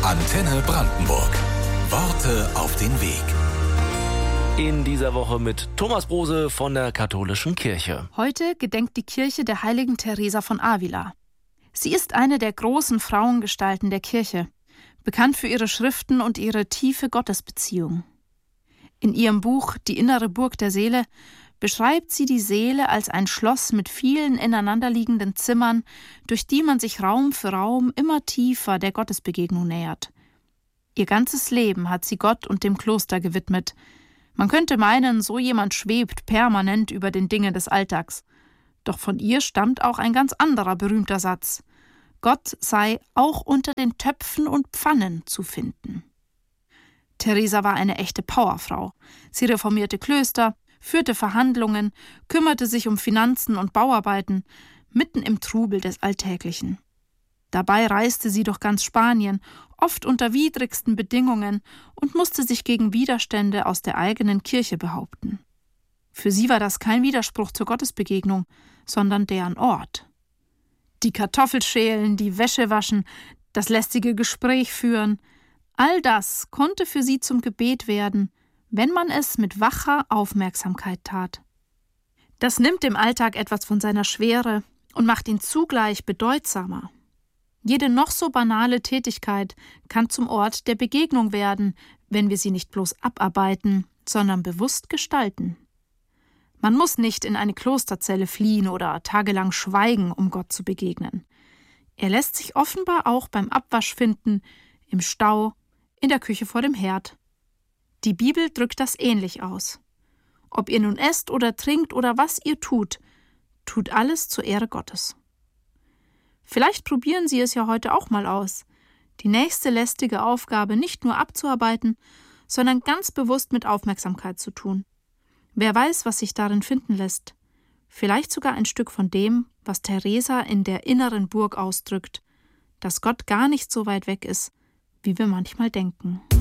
Antenne Brandenburg. Worte auf den Weg. In dieser Woche mit Thomas Brose von der Katholischen Kirche. Heute gedenkt die Kirche der heiligen Teresa von Avila. Sie ist eine der großen Frauengestalten der Kirche, bekannt für ihre Schriften und ihre tiefe Gottesbeziehung. In ihrem Buch »Die innere Burg der Seele« beschreibt sie die Seele als ein Schloss mit vielen ineinanderliegenden Zimmern, durch die man sich Raum für Raum immer tiefer der Gottesbegegnung nähert. Ihr ganzes Leben hat sie Gott und dem Kloster gewidmet. Man könnte meinen, so jemand schwebt permanent über den Dingen des Alltags. Doch von ihr stammt auch ein ganz anderer berühmter Satz: Gott sei auch unter den Töpfen und Pfannen zu finden. Teresa war eine echte Powerfrau. Sie reformierte Klöster, führte Verhandlungen, kümmerte sich um Finanzen und Bauarbeiten, mitten im Trubel des Alltäglichen. Dabei reiste sie durch ganz Spanien, oft unter widrigsten Bedingungen, und musste sich gegen Widerstände aus der eigenen Kirche behaupten. Für sie war das kein Widerspruch zur Gottesbegegnung, sondern deren Ort. Die Kartoffel schälen, die Wäsche waschen, das lästige Gespräch führen, all das konnte für sie zum Gebet werden, wenn man es mit wacher Aufmerksamkeit tat. Das nimmt dem Alltag etwas von seiner Schwere und macht ihn zugleich bedeutsamer. Jede noch so banale Tätigkeit kann zum Ort der Begegnung werden, wenn wir sie nicht bloß abarbeiten, sondern bewusst gestalten. Man muss nicht in eine Klosterzelle fliehen oder tagelang schweigen, um Gott zu begegnen. Er lässt sich offenbar auch beim Abwasch finden, im Stau, in der Küche vor dem Herd. Die Bibel drückt das ähnlich aus. Ob ihr nun esst oder trinkt oder was ihr tut, tut alles zur Ehre Gottes. Vielleicht probieren Sie es ja heute auch mal aus, die nächste lästige Aufgabe nicht nur abzuarbeiten, sondern ganz bewusst mit Aufmerksamkeit zu tun. Wer weiß, was sich darin finden lässt. Vielleicht sogar ein Stück von dem, was Teresa in der inneren Burg ausdrückt, dass Gott gar nicht so weit weg ist, wie wir manchmal denken.